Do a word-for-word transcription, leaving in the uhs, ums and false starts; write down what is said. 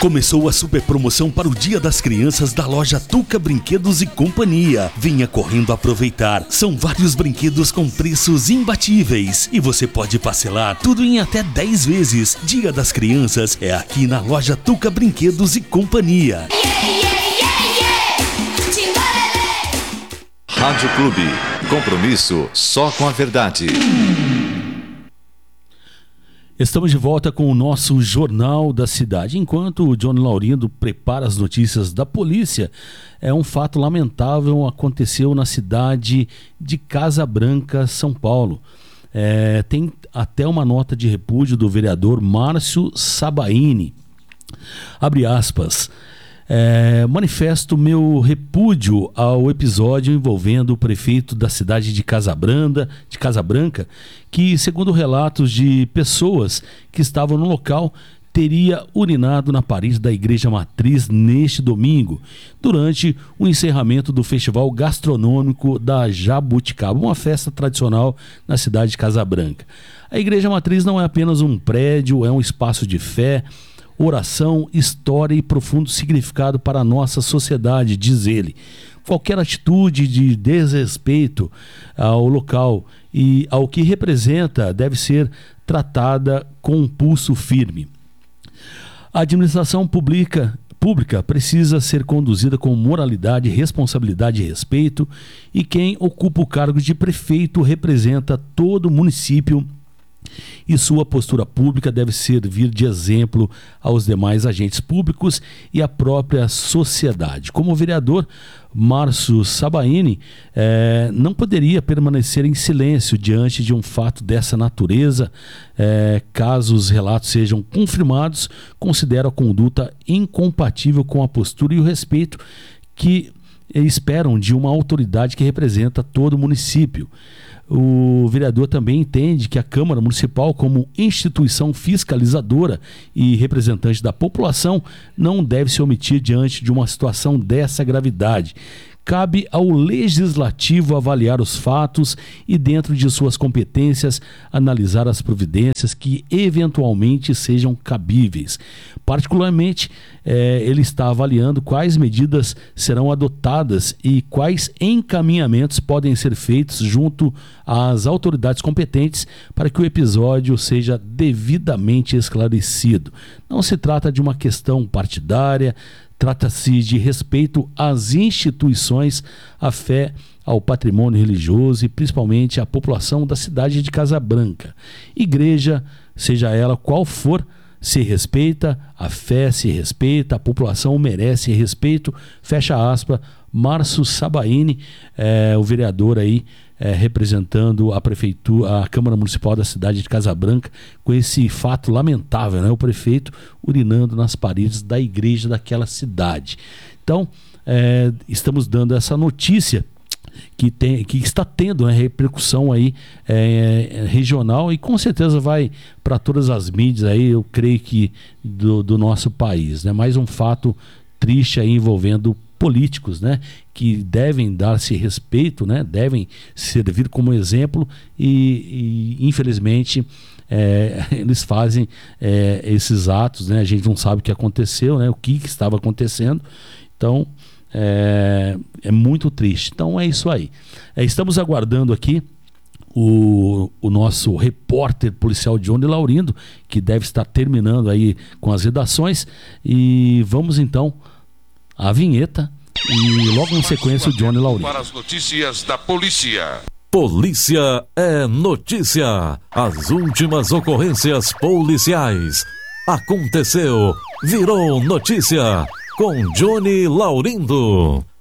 Começou a super promoção para o Dia das Crianças da loja Tuca Brinquedos e Companhia. Venha correndo aproveitar. São vários brinquedos com preços imbatíveis e você pode parcelar tudo em até dez vezes. Dia das Crianças é aqui na loja Tuca Brinquedos e Companhia. Rádio Clube. Compromisso só com a verdade. Estamos de volta com o nosso Jornal da Cidade. Enquanto o Johnny Laurindo prepara as notícias da polícia, é um fato lamentável aconteceu na cidade de Casa Branca, São Paulo. É, tem até uma nota de repúdio do vereador Márcio Sabaini. Abre aspas. É, manifesto meu repúdio ao episódio envolvendo o prefeito da cidade de Casa Branca, de Casa Branca, que, segundo relatos de pessoas que estavam no local, teria urinado na parede da Igreja Matriz neste domingo, durante o encerramento do Festival Gastronômico da Jabuticaba, uma festa tradicional na cidade de Casa Branca. A Igreja Matriz não é apenas um prédio, é um espaço de fé, oração, história e profundo significado para a nossa sociedade, diz ele. Qualquer atitude de desrespeito ao local e ao que representa deve ser tratada com um pulso firme. A administração pública, pública precisa ser conduzida com moralidade, responsabilidade e respeito, e quem ocupa o cargo de prefeito representa todo o município e sua postura pública deve servir de exemplo aos demais agentes públicos e à própria sociedade. Como vereador, Márcio Sabaini eh, não poderia permanecer em silêncio diante de um fato dessa natureza. Eh, caso os relatos sejam confirmados, considero a conduta incompatível com a postura e o respeito que esperam de uma autoridade que representa todo o município. O vereador também entende que a Câmara Municipal, como instituição fiscalizadora e representante da população, não deve se omitir diante de uma situação dessa gravidade. Cabe ao Legislativo avaliar os fatos e, dentro de suas competências, analisar as providências que eventualmente sejam cabíveis. Particularmente, eh, ele está avaliando quais medidas serão adotadas e quais encaminhamentos podem ser feitos junto às autoridades competentes para que o episódio seja devidamente esclarecido. Não se trata de uma questão partidária, trata-se de respeito às instituições, à fé, ao patrimônio religioso e principalmente à população da cidade de Casa Branca. Igreja, seja ela qual for, se respeita, a fé se respeita, a população merece respeito, fecha aspas. Márcio Sabaini, é, o vereador aí, é, representando a prefeitura, a Câmara Municipal da cidade de Casa Branca, com esse fato lamentável, né? O prefeito urinando nas paredes da igreja daquela cidade. Então, é, estamos dando essa notícia que, tem, que está tendo, né, repercussão aí é, regional e com certeza vai para todas as mídias aí, eu creio que do, do nosso país, né? Mais um fato triste aí envolvendo políticos, né, que devem dar-se respeito, né, devem servir como exemplo e, e infelizmente é, eles fazem é, esses atos, né, a gente não sabe o que aconteceu, né, o que, que estava acontecendo, então é, é muito triste. Então é isso aí. É, estamos aguardando aqui O, o nosso repórter policial Johnny Laurindo, que deve estar terminando aí com as redações, e vamos então à vinheta e logo em sequência o Johnny Laurindo. Para as notícias da polícia. Polícia é notícia. As últimas ocorrências policiais. Aconteceu, virou notícia com Johnny Laurindo.